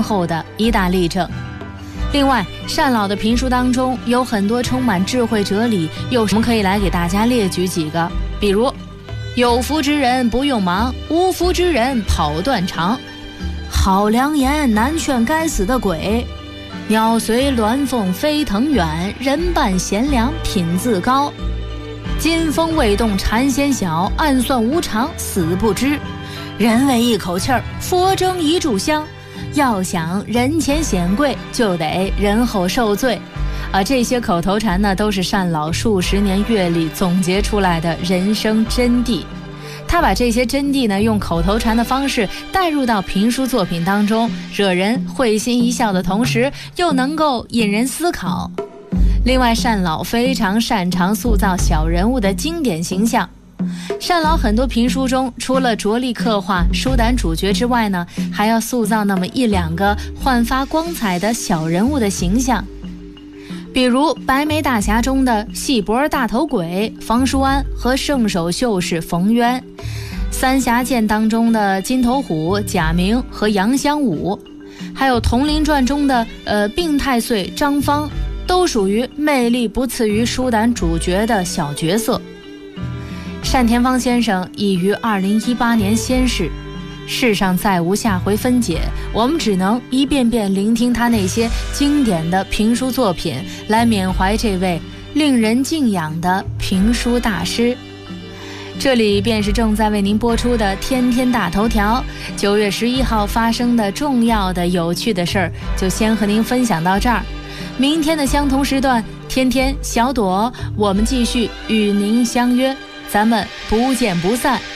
先后的一大例证。另外，单老的评书当中有很多充满智慧哲理，有什么可以来给大家列举几个？比如，有福之人不用忙，无福之人跑断肠。好良言难劝该死的鬼，鸟随鸾凤飞腾远，人伴贤良品自高。金风未动禅先晓，暗算无常死不知。人为一口气儿，佛争一炷香。要想人前显贵，就得人后受罪。这些口头禅呢，都是单老数十年阅历总结出来的人生真谛。他把这些真谛呢，用口头禅的方式带入到评书作品当中，惹人会心一笑的同时，又能够引人思考。另外，单老非常擅长塑造小人物的经典形象。单老很多评书中，除了着力刻画书胆主角之外呢，还要塑造那么一两个焕发光彩的小人物的形象。比如白眉大侠中的细脖大头鬼房叔安和圣手秀士冯渊，三侠剑当中的金头虎贾明和杨香武，还有铜陵传中的病太岁张方，都属于魅力不次于书胆主角的小角色。单田芳先生已于2018年仙逝，世上再无下回分解，我们只能一遍遍聆听他那些经典的评书作品，来缅怀这位令人敬仰的评书大师。这里便是正在为您播出的天天大头条。9月11号发生的重要的有趣的事儿，就先和您分享到这儿。明天的相同时段，天天小朵，我们继续与您相约，咱们不见不散。